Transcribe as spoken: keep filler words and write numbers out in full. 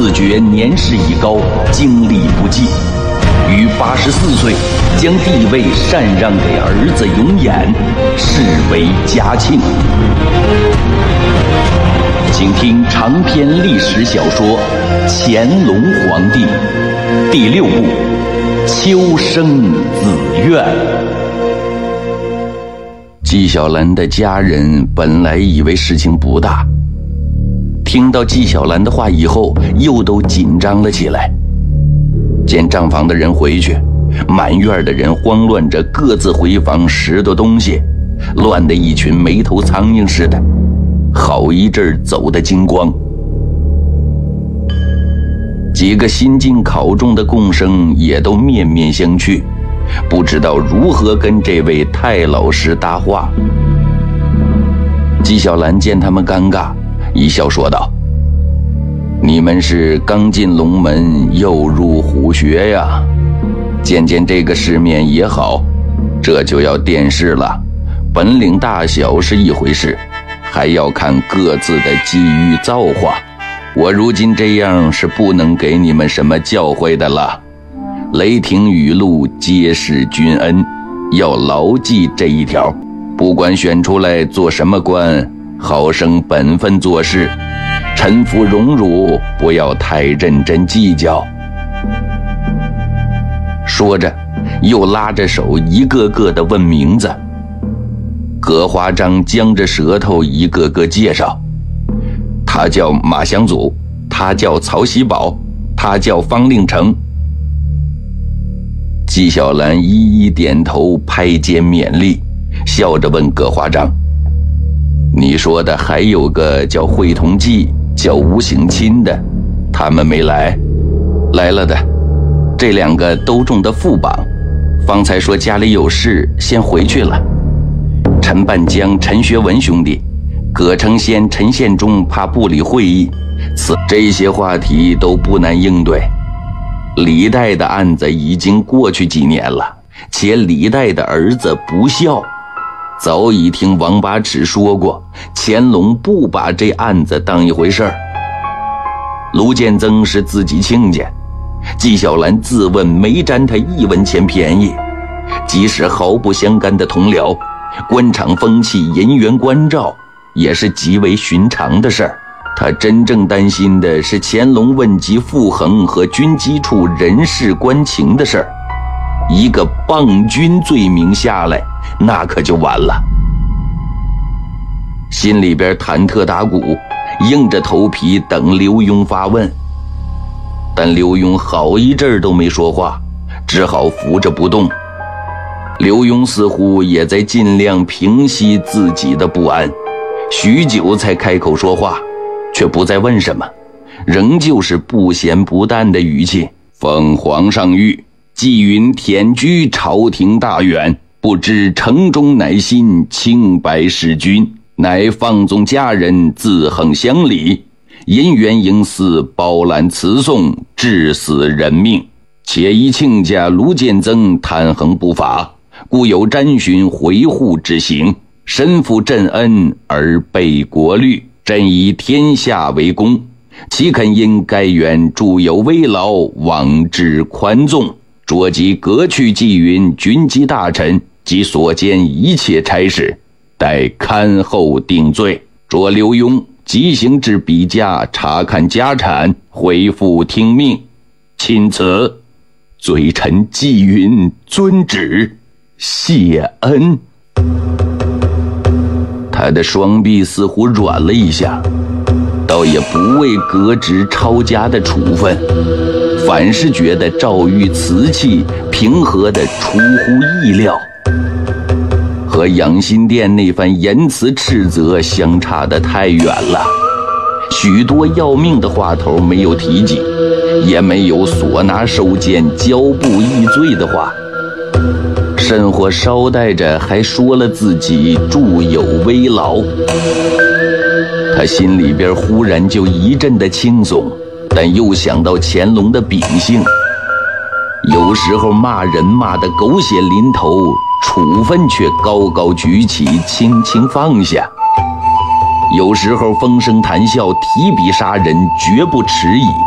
自觉年事已高，精力不济，于八十四岁将帝位禅让给儿子永琰，视为嘉庆。请听长篇历史小说《乾隆皇帝》第六部《秋生子愿》。纪晓岚的家人本来以为事情不大，听到纪晓岚的话以后，又都紧张了起来。见账房的人回去，满院的人慌乱着各自回房拾掇东西，乱得一群没头苍蝇似的，好一阵走得精光。几个新进考中的贡生也都面面相觑，不知道如何跟这位太老师搭话。纪晓岚见他们尴尬，一笑说道：“你们是刚进龙门又入虎穴呀，见见这个世面也好，这就要殿试了。本领大小是一回事，还要看各自的机遇造化。我如今这样是不能给你们什么教诲的了。雷霆雨露皆是君恩，要牢记这一条。不管选出来做什么官，好生本分做事，臣服荣辱，不要太认真计较。”说着又拉着手一个个的问名字。葛华章僵着舌头一个个介绍，他叫马相祖，他叫曹喜宝，他叫方令成。纪晓岚一一点头，拍肩勉励，笑着问葛华章：“你说的还有个叫惠同济，叫吴省亲的，他们没来？”“来了的，这两个都中的副榜，方才说家里有事，先回去了。陈半江、陈学文兄弟，葛承先、陈献忠怕不理会议，此这些话题都不难应对。李代的案子已经过去几年了，且李代的儿子不孝，早已听王八尺说过，乾隆不把这案子当一回事儿。卢建增是自己亲家，纪晓岚自问没占他一文钱便宜，即使毫不相干的同僚，官场风气、人员关照也是极为寻常的事儿。他真正担心的是乾隆问及傅恒和军机处人事关情的事儿，一个谤君罪名下来，那可就完了。心里边忐忑打鼓，硬着头皮等刘墉发问。但刘墉好一阵都没说话，只好扶着不动。刘墉似乎也在尽量平息自己的不安，许久才开口说话，却不再问什么，仍旧是不咸不淡的语气：“奉皇上谕，纪云忝居朝廷大远，不知城中乃心，清白弑君，乃放纵家人，自横乡里，因缘营私，包揽辞送，致死人命。且依亲家卢建增贪横不法，故有詹询回护之行，身负朕恩而背国律，朕以天下为公，岂肯因该员著有危劳，妄之宽纵，着即革去纪云军机大臣及所兼一切差事，待看后定罪。着刘墉即行至彼家查看家产，回复听命。钦此。罪臣纪云遵旨，谢恩。”他的双臂似乎软了一下，倒也不为革职抄家的处分，反是觉得赵玉瓷器平和的出乎意料，和养心殿那番言辞斥责相差得太远了。许多要命的话头没有提及，也没有所拿收监、交部议罪的话，甚或捎带着还说了自己著有危劳。他心里边忽然就一阵的轻松，但又想到乾隆的秉性，有时候骂人骂得狗血淋头，处分却高高举起，轻轻放下。有时候风声谈笑，提笔杀人，绝不迟疑。